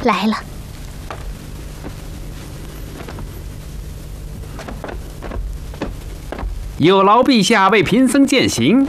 来了。 有劳陛下为贫僧饯行。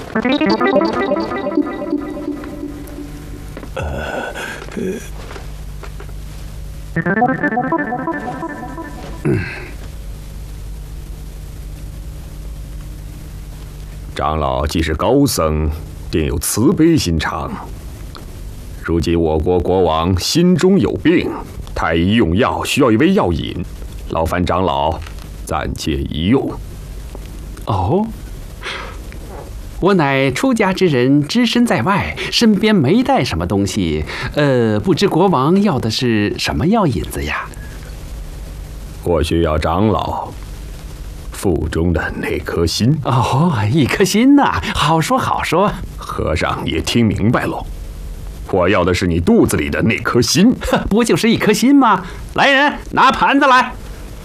长老既是高僧，定有慈悲心肠。如今我国国王心中有病，太医用药需要一味药引，劳烦长老暂借一用。 哦，我乃出家之人，只身在外，身边没带什么东西。不知国王要的是什么药引子呀？ 我需要长老腹中的那颗心。 哦，一颗心呐，好说好说。 和尚也听明白喽，我要的是你肚子里的那颗心。 不就是一颗心吗？来人，拿盘子来。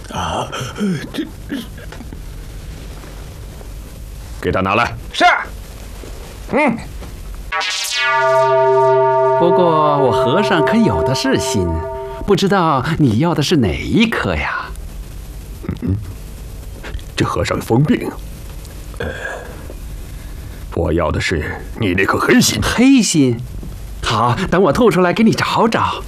给他拿来。 是。 不过我和尚可有的是心，不知道你要的是哪一颗呀？ 这和尚疯病。我要的是你那颗黑心。 黑心？好，等我吐出来给你找找。